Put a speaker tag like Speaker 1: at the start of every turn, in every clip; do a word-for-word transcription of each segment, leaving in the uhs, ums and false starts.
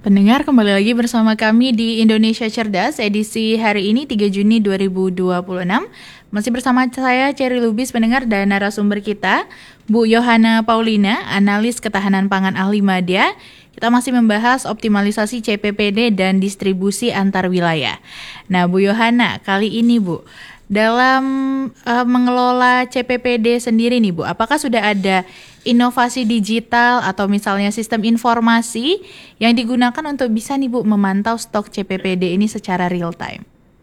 Speaker 1: Pendengar, kembali lagi bersama kami di Indonesia Cerdas, edisi hari ini tiga Juni dua ribu dua puluh enam. Masih bersama saya, Cherry Lubis, pendengar, dan narasumber kita, Bu Yohana Paulina, analis ketahanan pangan ahli Madya. Kita masih membahas optimalisasi C P P D dan distribusi antar wilayah. Nah, Bu Yohana, kali ini Bu, dalam uh, mengelola C P P D sendiri nih Bu, apakah sudah ada inovasi digital atau misalnya sistem informasi yang digunakan untuk bisa nih Bu memantau stok C P P D ini secara real time?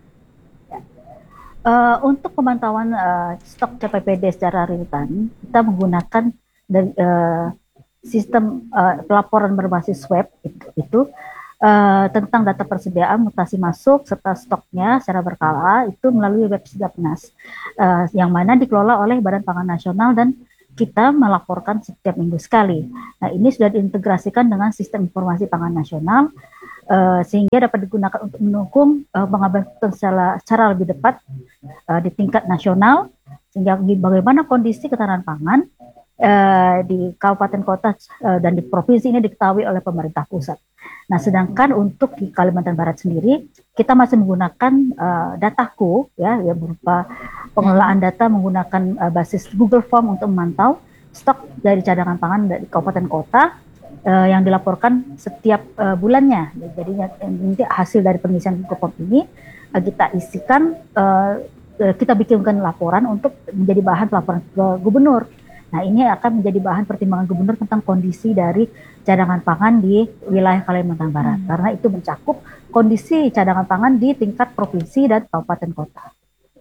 Speaker 2: Uh, untuk pemantauan uh, stok C P P D secara real time, kita menggunakan dari, uh, sistem uh, pelaporan berbasis web itu, itu uh, tentang data persediaan, mutasi masuk, serta stoknya secara berkala itu melalui web Sidapnas, uh, yang mana dikelola oleh Badan Pangan Nasional dan kita melaporkan setiap minggu sekali. Nah, ini sudah diintegrasikan dengan sistem informasi pangan nasional, uh, sehingga dapat digunakan untuk mendukung uh, pengambilan secara, secara lebih tepat uh, di tingkat nasional, sehingga bagaimana kondisi ketahanan pangan uh, di kabupaten kota uh, dan di provinsi ini diketahui oleh pemerintah pusat. Nah, sedangkan untuk di Kalimantan Barat sendiri, kita masih menggunakan uh, Dataku, ya, yang berupa pengelolaan data menggunakan uh, basis Google Form untuk memantau stok dari cadangan pangan dari kabupaten kota uh, yang dilaporkan setiap uh, bulannya. Jadi nanti hasil dari pengisian Google Form ini uh, kita isikan, uh, kita bikinkan laporan untuk menjadi bahan laporan ke gubernur. Nah, ini akan menjadi bahan pertimbangan gubernur tentang kondisi dari cadangan pangan di wilayah Kalimantan Barat, hmm. karena itu mencakup kondisi cadangan pangan di tingkat provinsi dan kabupaten kota.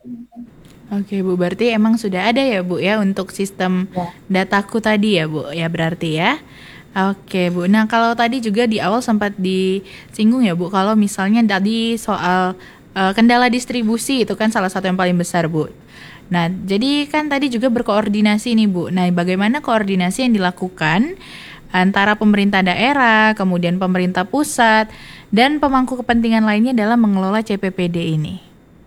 Speaker 1: Oke Bu, berarti emang sudah ada ya Bu ya untuk sistem ya. Dataku tadi ya Bu, ya berarti ya. Oke Bu, nah kalau tadi juga di awal sempat disinggung ya Bu, kalau misalnya tadi soal uh, kendala distribusi itu kan salah satu yang paling besar Bu. Nah, jadi kan tadi juga berkoordinasi nih Bu. Nah, bagaimana koordinasi yang dilakukan antara pemerintah daerah, kemudian pemerintah pusat, dan pemangku kepentingan lainnya dalam mengelola C P P D ini?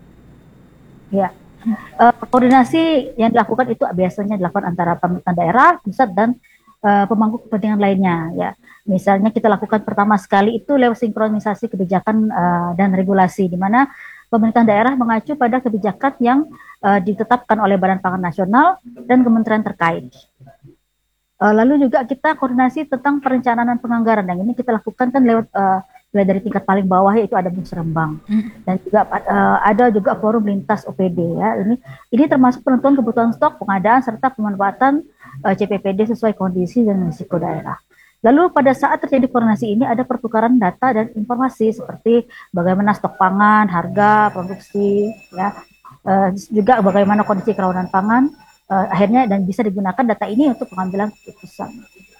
Speaker 2: Ya, uh, koordinasi yang dilakukan itu biasanya dilakukan antara pemerintah daerah, pusat, dan uh, pemangku kepentingan lainnya. Ya, misalnya kita lakukan pertama sekali itu lewat sinkronisasi kebijakan uh, dan regulasi, di mana pemerintah daerah mengacu pada kebijakan yang uh, ditetapkan oleh Badan Pangan Nasional dan kementerian terkait. Uh, lalu juga kita koordinasi tentang perencanaan dan penganggaran, dan ini kita lakukan kan lewat uh, dari tingkat paling bawah, yaitu ada Musrembang, dan juga uh, ada juga forum lintas O P D. Ya, ini ini termasuk penentuan kebutuhan stok, pengadaan serta pemanfaatan uh, C P P D sesuai kondisi dan risiko daerah. Lalu pada saat terjadi koordinasi ini ada pertukaran data dan informasi seperti bagaimana stok pangan, harga, produksi, ya, uh, juga bagaimana kondisi kerawanan pangan, uh, akhirnya dan bisa digunakan data ini untuk pengambilan keputusan.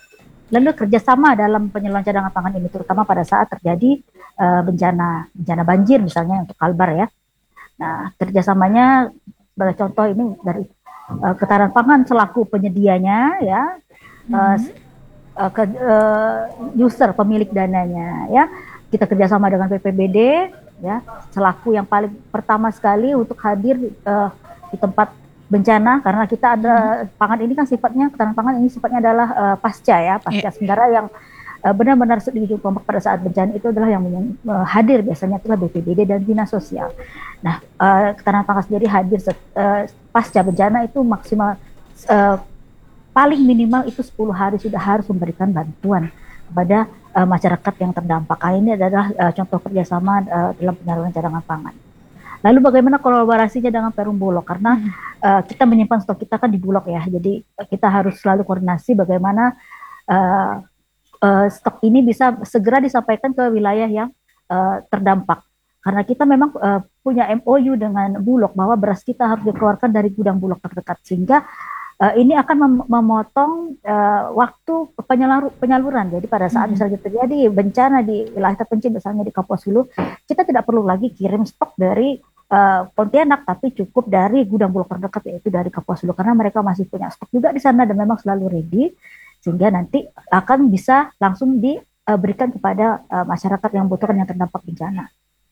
Speaker 2: Lalu kerjasama dalam penyaluran cadangan pangan ini terutama pada saat terjadi uh, bencana, bencana banjir misalnya untuk Kalbar ya. Nah, kerjasamanya sebagai contoh ini dari uh, ketahanan pangan selaku penyedianya, ya. Mm-hmm. Uh, ke uh, user pemilik dananya, ya, kita kerjasama dengan B P B D, ya, selaku yang paling pertama sekali untuk hadir uh, di tempat bencana, karena kita ada hmm. pangan ini kan sifatnya ketahanan pangan ini sifatnya adalah uh, pasca ya pasca yeah. sementara yang uh, benar-benar di ujung tombak pada saat bencana itu adalah yang uh, hadir biasanya itulah B P B D dan dinas sosial. Nah, uh, ketahanan pangan sendiri hadir set, uh, pasca bencana itu maksimal uh, paling minimal itu sepuluh hari sudah harus memberikan bantuan kepada uh, masyarakat yang terdampak. Kali ini adalah uh, contoh kerjasama uh, dalam penyaluran cadangan pangan. Lalu bagaimana kolaborasinya dengan Perum Bulog? Karena uh, kita menyimpan stok kita kan di Bulog ya, jadi kita harus selalu koordinasi bagaimana uh, uh, stok ini bisa segera disampaikan ke wilayah yang uh, terdampak. Karena kita memang uh, punya M O U dengan Bulog bahwa beras kita harus dikeluarkan dari gudang Bulog terdekat, sehingga Uh, ini akan mem- memotong uh, waktu penyalur- penyaluran. Jadi pada saat hmm. misalnya terjadi bencana di wilayah terpencil, misalnya di Kapuas Hulu, kita tidak perlu lagi kirim stok dari uh, Pontianak, tapi cukup dari gudang Bulog terdekat, yaitu dari Kapuas Hulu, karena mereka masih punya stok juga di sana dan memang selalu ready, sehingga nanti akan bisa langsung diberikan kepada uh, masyarakat yang membutuhkan yang terdampak bencana.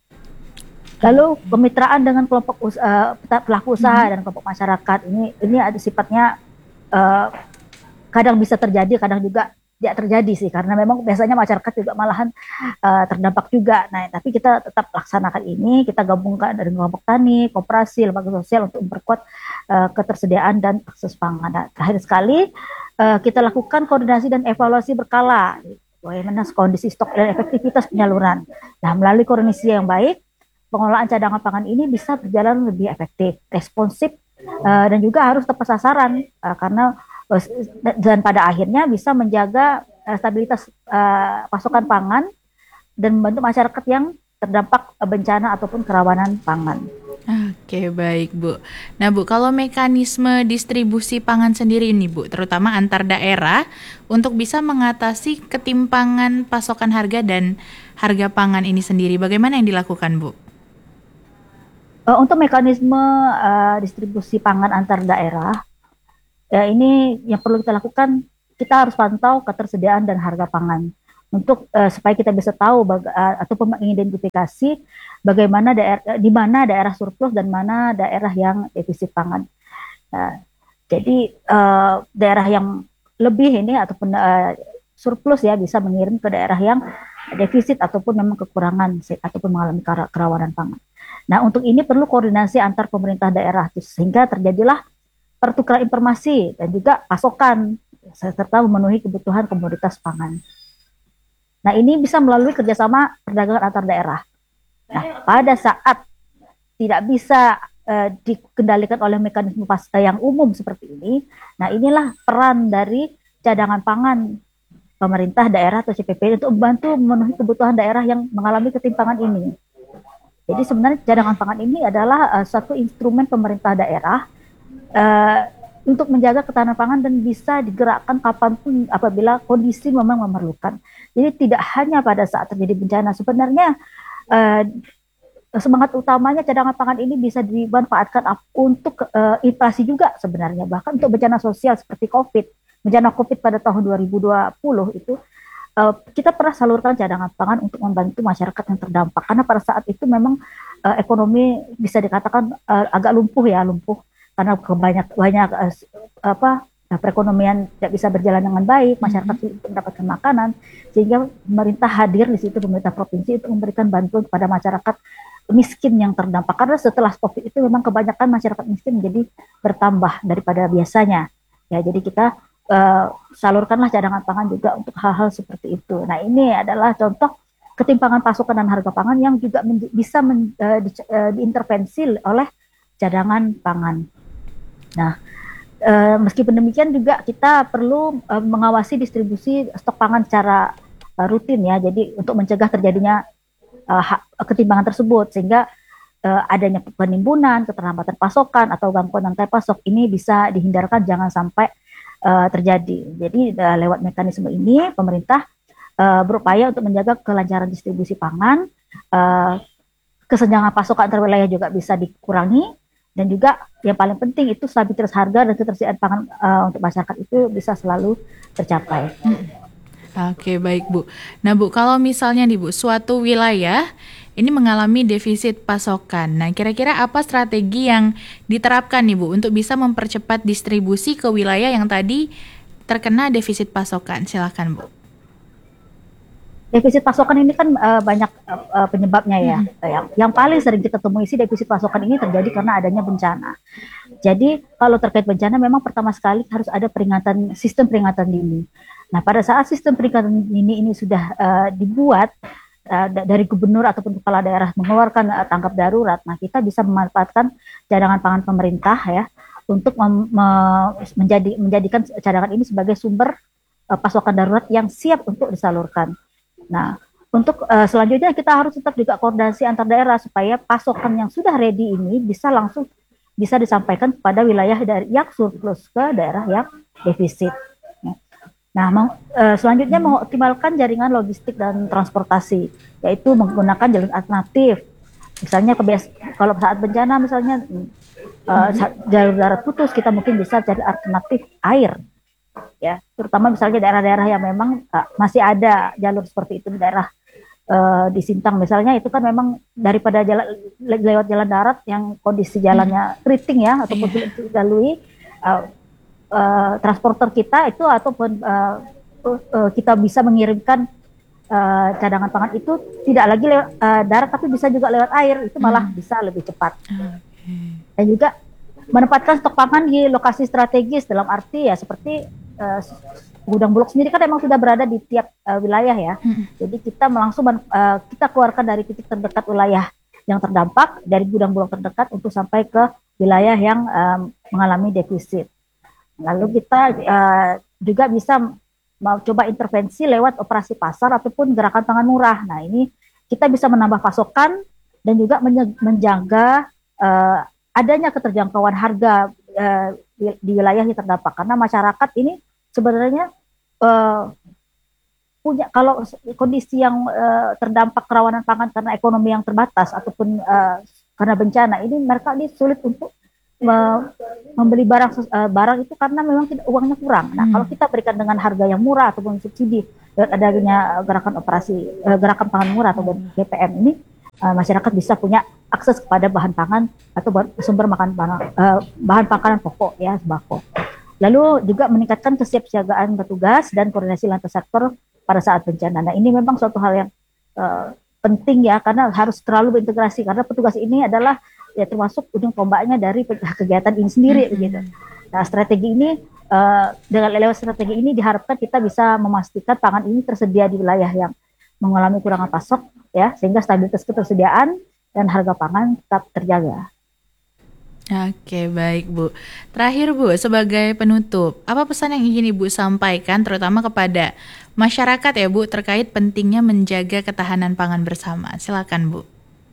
Speaker 2: Lalu kemitraan dengan kelompok usaha, pelaku usaha hmm. dan kelompok masyarakat ini ini ada sifatnya uh, kadang bisa terjadi, kadang juga tidak terjadi sih, karena memang biasanya masyarakat juga malahan uh, terdampak juga. Nah, tapi kita tetap laksanakan ini, kita gabungkan dari kelompok tani, koperasi, lembaga sosial untuk memperkuat uh, ketersediaan dan akses pangan. Nah, terakhir sekali uh, kita lakukan koordinasi dan evaluasi berkala, bagaimana kondisi stok dan efektivitas penyaluran. Nah, melalui koordinasi yang baik, pengelolaan cadangan pangan ini bisa berjalan lebih efektif, responsif, uh, dan juga harus tepat sasaran, uh, karena dan pada akhirnya bisa menjaga uh, stabilitas uh, pasokan pangan dan membantu masyarakat yang terdampak uh, bencana ataupun kerawanan pangan.
Speaker 1: Oke, baik Bu. Nah Bu, kalau mekanisme distribusi pangan sendiri ini Bu, terutama antar daerah untuk bisa mengatasi ketimpangan pasokan harga dan harga pangan ini sendiri, bagaimana yang dilakukan Bu?
Speaker 2: Uh, untuk mekanisme uh, distribusi pangan antar daerah, ya ini yang perlu kita lakukan, kita harus pantau ketersediaan dan harga pangan untuk uh, supaya kita bisa tahu baga- uh, ataupun mengidentifikasi bagaimana daerah, di mana daerah surplus dan mana daerah yang defisit pangan. Uh, jadi uh, daerah yang lebih ini ataupun uh, surplus ya bisa mengirim ke daerah yang defisit ataupun memang kekurangan ataupun mengalami kerawanan pangan. Nah, untuk ini perlu koordinasi antar pemerintah daerah sehingga terjadilah pertukaran informasi dan juga pasokan serta memenuhi kebutuhan komoditas pangan. Nah, ini bisa melalui kerjasama perdagangan antar daerah. Nah, pada saat tidak bisa uh, dikendalikan oleh mekanisme pasca yang umum seperti ini, nah inilah peran dari cadangan pangan pemerintah daerah atau C P P untuk membantu memenuhi kebutuhan daerah yang mengalami ketimpangan ini. Jadi sebenarnya cadangan pangan ini adalah uh, suatu instrumen pemerintah daerah uh, untuk menjaga ketahanan pangan dan bisa digerakkan kapanpun apabila kondisi memang memerlukan. Jadi tidak hanya pada saat terjadi bencana. Sebenarnya uh, semangat utamanya cadangan pangan ini bisa dimanfaatkan untuk uh, inflasi juga sebenarnya. Bahkan untuk bencana sosial seperti COVID, bencana COVID pada tahun dua ribu dua puluh itu, Uh, kita pernah salurkan cadangan pangan untuk membantu masyarakat yang terdampak karena pada saat itu memang uh, ekonomi bisa dikatakan uh, agak lumpuh ya lumpuh karena kebanyak banyak uh, apa perekonomian tidak bisa berjalan dengan baik, masyarakat mm-hmm. mendapatkan makanan, sehingga pemerintah hadir di situ, pemerintah provinsi untuk memberikan bantuan kepada masyarakat miskin yang terdampak karena setelah COVID itu memang kebanyakan masyarakat miskin menjadi bertambah daripada biasanya ya. Jadi kita Uh, salurkanlah cadangan pangan juga untuk hal-hal seperti itu. Nah, ini adalah contoh ketimpangan pasokan dan harga pangan yang juga men- bisa men- uh, di- uh, diintervensi oleh cadangan pangan. Nah, uh, meskipun demikian juga kita perlu uh, mengawasi distribusi stok pangan secara uh, rutin ya. Jadi untuk mencegah terjadinya uh, ha- ketimpangan tersebut sehingga uh, adanya penimbunan, keterlambatan pasokan atau gangguan rantai pasok ini bisa dihindarkan, jangan sampai Uh, terjadi. Jadi uh, lewat mekanisme ini pemerintah uh, berupaya untuk menjaga kelancaran distribusi pangan, uh, kesenjangan pasokan antar wilayah juga bisa dikurangi, dan juga yang paling penting itu stabilitas harga dan ketersediaan pangan uh, untuk masyarakat itu bisa selalu tercapai.
Speaker 1: Hmm. Oke, baik Bu. Nah Bu, kalau misalnya nih Bu, suatu wilayah ini mengalami defisit pasokan. Nah, kira-kira apa strategi yang diterapkan nih Bu untuk bisa mempercepat distribusi ke wilayah yang tadi terkena defisit pasokan? Silakan Bu.
Speaker 2: Defisit pasokan ini kan uh, banyak uh, penyebabnya ya. Hmm. Yang, yang paling sering kita temui sih defisit pasokan ini terjadi karena adanya bencana. Jadi kalau terkait bencana memang pertama sekali harus ada peringatan, sistem peringatan dini. Nah, pada saat sistem peringatan dini ini sudah uh, dibuat, Uh, dari gubernur ataupun kepala daerah mengeluarkan uh, tanggap darurat, nah kita bisa memanfaatkan cadangan pangan pemerintah ya untuk mem- me- menjadi menjadikan cadangan ini sebagai sumber uh, pasokan darurat yang siap untuk disalurkan. Nah, untuk uh, selanjutnya kita harus tetap juga koordinasi antar daerah supaya pasokan yang sudah ready ini bisa langsung bisa disampaikan kepada wilayah dari yang surplus ke daerah yang defisit. Nah, meng, uh, selanjutnya mengoptimalkan jaringan logistik dan transportasi, yaitu menggunakan jalur alternatif. Misalnya kebias- kalau saat bencana misalnya uh, jalur darat putus, kita mungkin bisa cari alternatif air, ya. Terutama misalnya daerah-daerah yang memang uh, masih ada jalur seperti itu di daerah uh, di Sintang misalnya, itu kan memang daripada jalan le- lewat jalan darat yang kondisi jalannya keriting ya ataupun sulit dilalui. Uh, Uh, transporter kita itu ataupun uh, uh, kita bisa mengirimkan uh, cadangan pangan itu tidak lagi lewat uh, darat, tapi bisa juga lewat air, itu malah hmm. bisa lebih cepat. Okay. Dan juga menempatkan stok pangan di lokasi strategis, dalam arti ya seperti uh, gudang Bulog sendiri kan memang sudah berada di tiap uh, wilayah ya. Hmm. Jadi kita langsung uh, kita keluarkan dari titik terdekat wilayah yang terdampak, dari gudang Bulog terdekat untuk sampai ke wilayah yang um, mengalami defisit. Lalu kita uh, juga bisa mau coba intervensi lewat operasi pasar ataupun gerakan pangan murah. Nah, ini kita bisa menambah pasokan dan juga menjaga uh, adanya keterjangkauan harga uh, di, di wilayah yang terdampak, karena masyarakat ini sebenarnya uh, punya, kalau kondisi yang uh, terdampak kerawanan pangan karena ekonomi yang terbatas ataupun uh, karena bencana ini, mereka ini sulit untuk uh, membeli barang uh, barang itu karena memang tidak, uangnya kurang. Nah, hmm. kalau kita berikan dengan harga yang murah ataupun subsidi dengan adanya gerakan operasi uh, gerakan pangan murah atau G P M ini, uh, masyarakat bisa punya akses kepada bahan pangan atau sumber makan pangan, uh, bahan makanan pokok ya, sembako. Lalu juga meningkatkan kesiapsiagaan petugas dan koordinasi lintas sektor pada saat bencana. Nah, ini memang suatu hal yang uh, penting ya, karena harus terlalu berintegrasi, karena petugas ini adalah ya termasuk ujung tombaknya dari kegiatan ini sendiri, mm-hmm. begitu. Nah, strategi ini uh, dengan lewat strategi ini diharapkan kita bisa memastikan pangan ini tersedia di wilayah yang mengalami kurangan pasok ya, sehingga stabilitas ketersediaan dan harga pangan tetap terjaga.
Speaker 1: Oke, baik Bu. Terakhir Bu, sebagai penutup, apa pesan yang ingin Ibu sampaikan terutama kepada masyarakat ya Bu, terkait pentingnya menjaga ketahanan pangan bersama? Silakan Bu.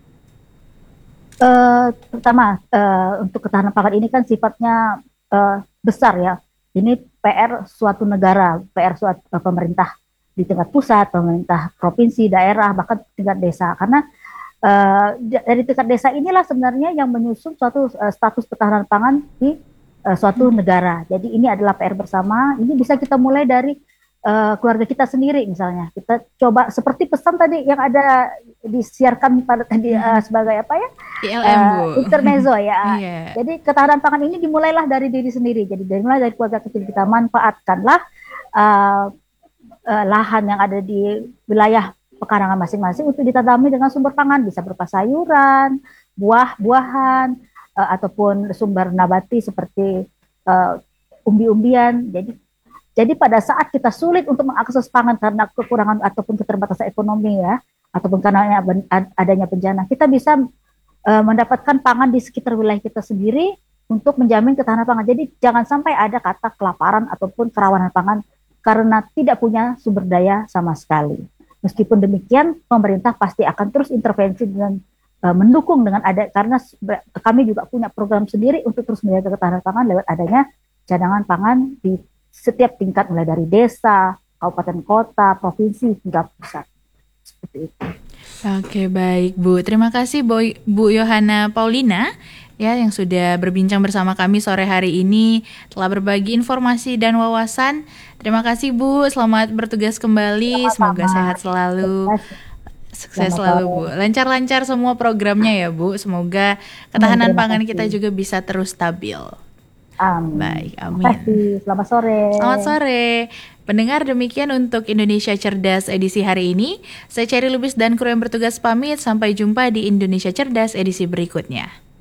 Speaker 2: Uh, pertama, uh, untuk ketahanan pangan ini kan sifatnya uh, besar ya. Ini P R suatu negara, P R suatu uh, pemerintah di tingkat pusat, pemerintah provinsi, daerah, bahkan tingkat desa. Karena Uh, dari tingkat desa inilah sebenarnya yang menyusun suatu uh, status ketahanan pangan di uh, suatu negara. Jadi ini adalah P R bersama. Ini bisa kita mulai dari uh, keluarga kita sendiri misalnya. Kita coba seperti pesan tadi yang ada disiarkan pada tadi uh, sebagai apa ya?
Speaker 1: I L M Bu.
Speaker 2: Uh, intermezzo ya.
Speaker 1: Yeah.
Speaker 2: Jadi ketahanan pangan ini dimulailah dari diri sendiri. Jadi dari mulai dari keluarga kecil kita manfaatkanlah uh, uh, lahan yang ada di wilayah pekarangan masing-masing untuk ditanami dengan sumber pangan, bisa berupa sayuran, buah-buahan, uh, ataupun sumber nabati seperti uh, umbi-umbian. Jadi, jadi pada saat kita sulit untuk mengakses pangan karena kekurangan ataupun keterbatasan ekonomi ya, ataupun karena adanya bencana, kita bisa uh, mendapatkan pangan di sekitar wilayah kita sendiri untuk menjamin ketahanan pangan. Jadi jangan sampai ada kata kelaparan ataupun kerawanan pangan karena tidak punya sumber daya sama sekali. Meskipun demikian, pemerintah pasti akan terus intervensi dengan uh, mendukung dengan ada, karena kami juga punya program sendiri untuk terus menjaga ketahanan pangan lewat adanya cadangan pangan di setiap tingkat, mulai dari desa, kabupaten kota, provinsi hingga pusat. Seperti itu.
Speaker 1: Oke, baik Bu. Terima kasih Bu, Bu Yohana Paulina ya yang sudah berbincang bersama kami sore hari ini, telah berbagi informasi dan wawasan. Terima kasih Bu, selamat bertugas kembali. Sama-sama. Semoga sehat selalu. Sukses selalu Bu. Lancar-lancar semua programnya ya Bu. Semoga ketahanan pangan kita juga bisa terus stabil.
Speaker 2: Amin.
Speaker 1: Baik, amin.
Speaker 2: Terima kasih. Selamat sore.
Speaker 1: Selamat sore. Pendengar, demikian untuk Indonesia Cerdas edisi hari ini. Saya Cherry Lubis dan kru yang bertugas pamit. Sampai jumpa di Indonesia Cerdas edisi berikutnya.